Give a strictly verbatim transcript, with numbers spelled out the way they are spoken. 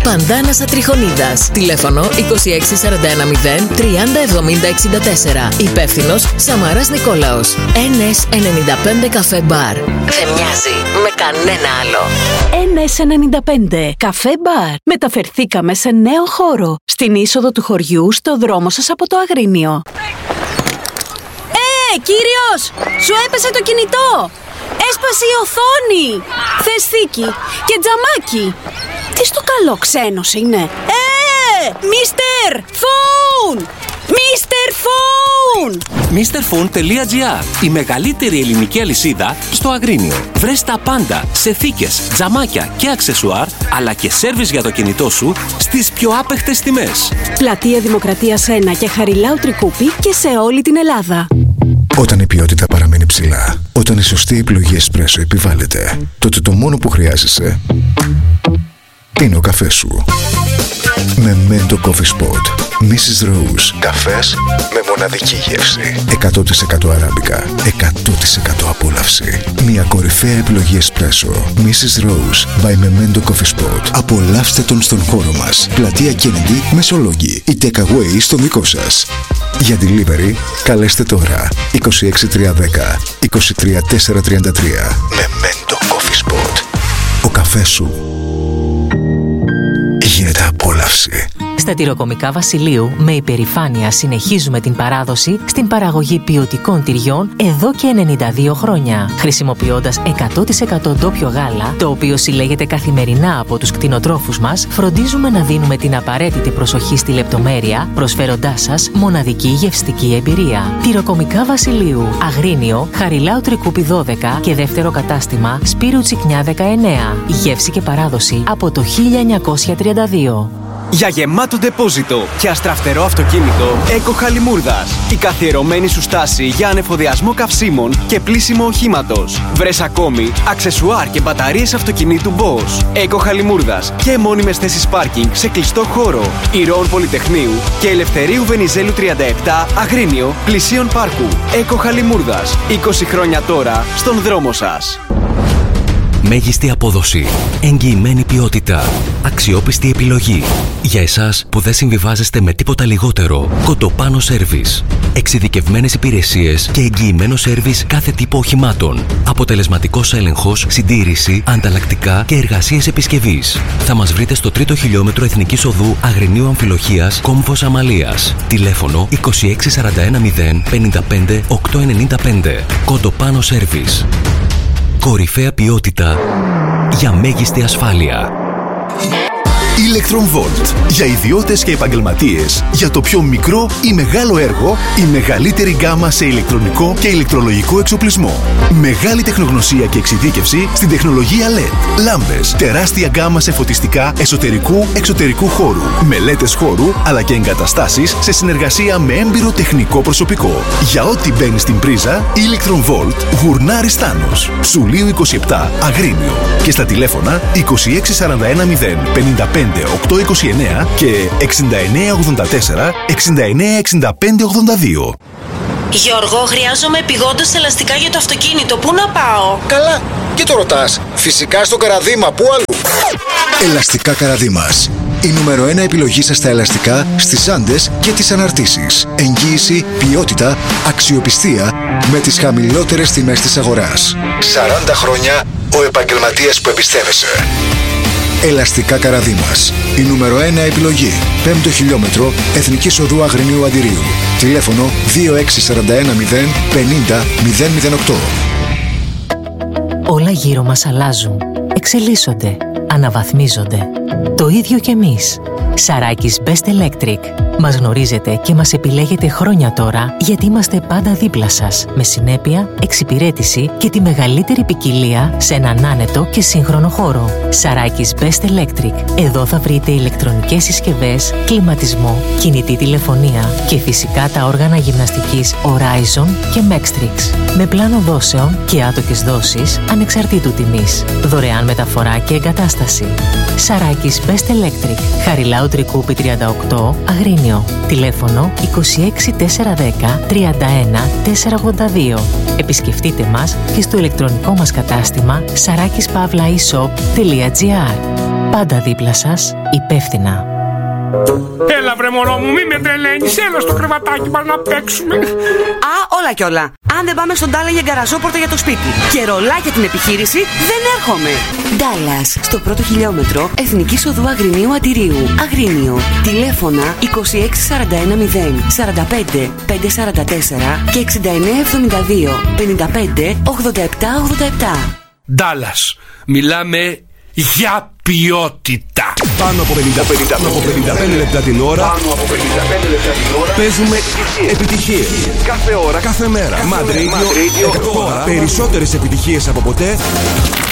Φαντάνας Ατριχονίδας. Τηλέφωνο είκοσι έξι σαράντα ένα μηδέν τριάντα εβδομήντα εξήντα τέσσερα. Υπεύθυνος Σαμαράς Νικόλαος. Εν ες ενενήντα πέντε Καφέ Μπαρ. Δεν μοιάζει με κανένα άλλο. Εν ες ενενήντα πέντε Καφέ Μπαρ. Μεταφερθήκαμε σε νέο χώρο. Στην είσοδο του χωριού, στο δρόμο σας από το Αγρίνιο. Ε, κύριος! Σου έπεσε το κινητό! Έσπασε η οθόνη! Θες θήκη και τζαμάκι! Τι στο καλό ξένος είναι! Ε! Μίστερ Φόουν! Μίστερ Φόουν! μίστερ φόουν τελεία τζι άρ. Η μεγαλύτερη ελληνική αλυσίδα στο Αγρίνιο. Βρες τα πάντα σε θήκες, τζαμάκια και αξεσουάρ, αλλά και σέρβις για το κινητό σου στις πιο άπεχτες τιμές. Πλατεία Δημοκρατίας ένα και Χαριλάου Τρικούπη και σε όλη την Ελλάδα. Όταν η ποιότητα παραμένει ψηλά, όταν η σωστή επιλογή εσπρέσο επιβάλλεται, τότε το μόνο που χρειάζεσαι είναι ο καφές σου. Memento Coffee Spot. μίσις Rose. Καφές με μοναδική γεύση. εκατό τοις εκατό αράμπικα. εκατό τοις εκατό απόλαυση. Μια κορυφαία επιλογή εσπρέσο. μίσις Rose by Memento Coffee Spot. Απολαύστε τον στον χώρο μας. Πλατεία Kennedy, Μεσολόγγι. Η Takeaway στο δικό σας. Για delivery, καλέστε τώρα είκοσι έξι τριακόσια δέκα είκοσι τρία τετρακόσια τριάντα τρία. Memento Coffee Spot. Ο καφές σου γίνεται απόλαυση. Στα τυροκομικά Βασιλείου, με υπερηφάνεια συνεχίζουμε την παράδοση στην παραγωγή ποιοτικών τυριών εδώ και ενενήντα δύο χρόνια. Χρησιμοποιώντας εκατό τοις εκατό ντόπιο γάλα, το οποίο συλλέγεται καθημερινά από τους κτηνοτρόφους μας, φροντίζουμε να δίνουμε την απαραίτητη προσοχή στη λεπτομέρεια, προσφέροντάς σας μοναδική γευστική εμπειρία. Τυροκομικά Βασιλείου, Αγρίνιο, Χαριλάου Τρικούπη δώδεκα και δεύτερο κατάστημα Σπύρου Τσικνιά δεκαεννέα. Γεύση και παράδοση από το χίλια εννιακόσια τριάντα δύο. Για γεμάτο ντεπόζιτο και αστραφτερό αυτοκίνητο, Eco Χαλιμούρδας. Η καθιερωμένη σου στάση για ανεφοδιασμό καυσίμων και πλύσιμο οχήματος. Βρες ακόμη αξεσουάρ και μπαταρίες αυτοκινήτου Bosch. Eco Χαλιμούρδας και μόνιμες θέσεις πάρκινγκ σε κλειστό χώρο. Ηρώων Πολυτεχνείου και Ελευθερίου Βενιζέλου τριάντα επτά, Αγρίνιο, πλησίον πάρκου. Eco Χαλιμούρδας. είκοσι χρόνια τώρα στον δρόμο σας. Μέγιστη απόδοση, εγγυημένη ποιότητα, αξιόπιστη επιλογή. Για εσάς που δεν συμβιβάζεστε με τίποτα λιγότερο, Κοντοπάνο Σέρβις. Εξειδικευμένες υπηρεσίες και εγγυημένο σέρβις κάθε τύπο οχημάτων. Αποτελεσματικός έλεγχος, συντήρηση, ανταλλακτικά και εργασίες επισκευής. Θα μας βρείτε στο τρίτο χιλιόμετρο Εθνικής Οδού Αγρινίου Αμφιλοχίας, Κόμβος Αμαλίας. Τηλέφωνο είκοσι έξι σαράντα ένα μηδέν πενήντα πέντε οκτακόσια ενενήντα πέντε. Κοντοπάνο Σέρβις. Κορυφαία ποιότητα για μέγιστη ασφάλεια. Electron Volt. Για ιδιώτες και επαγγελματίες. Για το πιο μικρό ή μεγάλο έργο, η μεγαλύτερη γκάμα σε ηλεκτρονικό και ηλεκτρολογικό εξοπλισμό. Μεγάλη τεχνογνωσία και εξειδίκευση στην τεχνολογία ελ ι ντι. Λάμπες, τεράστια γκάμα σε φωτιστικά εσωτερικού εξωτερικού χώρου. Μελέτες χώρου αλλά και εγκαταστάσεις σε συνεργασία με έμπειρο τεχνικό προσωπικό. Για ό,τι μπαίνει στην πρίζα, Electron Volt Γουρνάρης Θάνος. Σουλίου είκοσι επτά, Αγρίνιο. Και στα τηλέφωνα είκοσι έξι σαράντα ένα μηδέν πενήντα πέντε οκτακόσια είκοσι εννέα και εξήντα εννέα ογδόντα τέσσερα εξήντα εννέα εξήντα πέντε ογδόντα δύο. Γιώργο, χρειάζομαι επειγόντως ελαστικά για το αυτοκίνητο. Πού να πάω? Καλά, και το ρωτάς. Φυσικά στο Καραδίμα, πού αλλού? Ελαστικά Καραδίμας. Η νούμερο ένα επιλογή σας στα ελαστικά, στις άντες και τις αναρτήσεις. Εγγύηση, ποιότητα, αξιοπιστία με τις χαμηλότερες τιμές της αγοράς. σαράντα χρόνια ο επαγγελματίας που εμπιστεύεσαι. Ελαστικά Καραδίμας. Η νούμερο ένα επιλογή. Πέμπτο χιλιόμετρο Εθνικής Οδού Αγρινίου Αντιρίου. Τηλέφωνο δύο έξι σαράντα ένα μηδέν πενήντα μηδέν μηδέν οκτώ. Όλα γύρω μας αλλάζουν, εξελίσσονται, αναβαθμίζονται. Το ίδιο κι εμείς. Σαράκης Best Electric. Μας γνωρίζετε και μας επιλέγετε χρόνια τώρα γιατί είμαστε πάντα δίπλα σας. Με συνέπεια, εξυπηρέτηση και τη μεγαλύτερη ποικιλία σε έναν άνετο και σύγχρονο χώρο. Σαράκης Best Electric. Εδώ θα βρείτε ηλεκτρονικές συσκευές, κλιματισμό, κινητή τηλεφωνία και φυσικά τα όργανα γυμναστικής Horizon και Mextrix. Με πλάνο δόσεων και άτοκες δόσεις ανεξαρτήτου τιμής. Δωρεάν μεταφορά και εγκατάσταση. Σαράκης Best Electric. Χαριλάου Τρικούπη τριάντα οκτώ, Αγρίνιο. Τηλέφωνο είκοσι έξι τετρακόσια δέκα τριάντα ένα τετρακόσια ογδόντα δύο. Επισκεφτείτε μας και στο ηλεκτρονικό μας κατάστημα σαράκης παύλα e shop τελεία gr. Πάντα δίπλα σας, υπεύθυνα. Έλα βρε μωρό μου, μη με τρελαίνεις. Έλα στο κρεβατάκι μας να παίξουμε. Α, όλα κι όλα. Αν δεν πάμε στον Ντάλλα για γκαραζόπορτα για το σπίτι και ρολά για την επιχείρηση, δεν έρχομαι. Ντάλλας, στο πρώτο χιλιόμετρο Εθνικής Οδού Αγρινίου Αντιρίου. Αγρίνιο. Τηλέφωνα είκοσι έξι σαράντα ένα μηδέν σαράντα πέντε πεντακόσια σαράντα τέσσερα και εξήντα εννέα εβδομήντα δύο πενήντα πέντε ογδόντα επτά ογδόντα επτά. Ντάλλας, μιλάμε για ποιότητα. Πάνω από πενήντα, πενήντα, πάνω από πενήντα πέντε λεπτά την ώρα. Πάνω από πενήντα πέντε λεπτά την ώρα. Παίζουμε επιτυχίες. Κάθε ώρα, κάθε μέρα. Mad Radio, εκατό. Περισσότερες επιτυχίες από ποτέ.